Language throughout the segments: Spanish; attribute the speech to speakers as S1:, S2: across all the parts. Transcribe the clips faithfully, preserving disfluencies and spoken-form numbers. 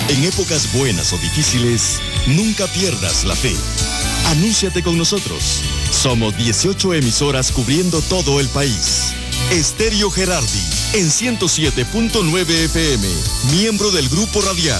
S1: En épocas buenas o difíciles, nunca pierdas la fe. Anúnciate con nosotros. Somos dieciocho emisoras cubriendo todo el país. Estéreo Gerardi, en ciento siete punto nueve F M, miembro del Grupo Radial.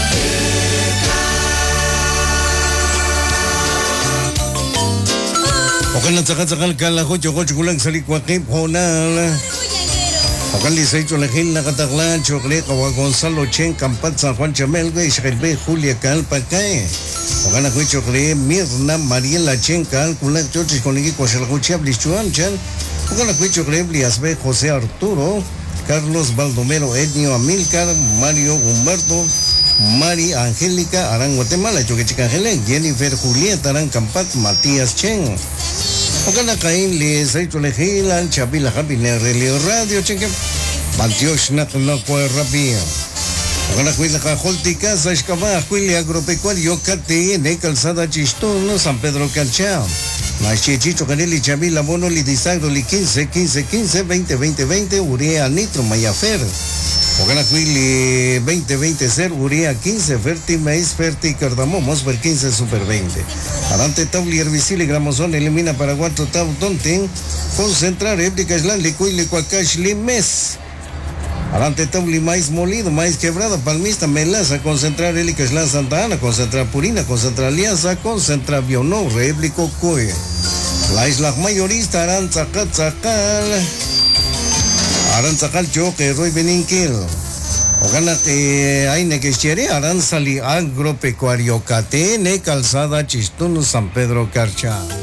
S2: Okan natsakal kala ko choko chukulang salikwakip honal. Okan lisay chulahil nakataklan chokle kawa Gonzalo Chen Campat San Juan Chamelga y Shkelbe Julia Calpacay. Okan ako chokle Mirna Mariela Chen Cal kulak chochis konigi kwashalkuchia blichuan chan. Okan ako chokle Bliasbe José Arturo, Carlos Baldomero Ednio Amilcar, Mario Humberto, Mari Angélica Arán Guatemala, Choquechica Angelen, Jennifer Julieta Arán Campat, Matías Chen. Okana kain li saito lehilan chabila habine relio radio chenke Bantiosh nak no ko rabia. Okana kuila ka holtika sa iskaba kuili agropecuario kate ne calzada Chistón San Pedro Calchao. Na chichito kanili chabila mono li disagro li quince quince quince veinte veinte veinte urea nitro mayafer. Okana kuili veinte veinte ser urea quince ferti maíz ferti cardamomos per quince super veinte. Arante tabli herbicida gramosón elimina para cuatro tab donten concentrar réplica islan licuil licuacash limes. Arante tabli maíz molido, maíz quebrado, palmista, melaza, concentrar réplica islan Santa Ana, concentrar purina, concentrar alianza, concentrar bionó, réplico coe. La isla mayorista aranzacal zacal aranzacal choque roy beninquil. Ogana que hay nequechere aranzali agropecuario catene calzada Chistún San Pedro Carcha.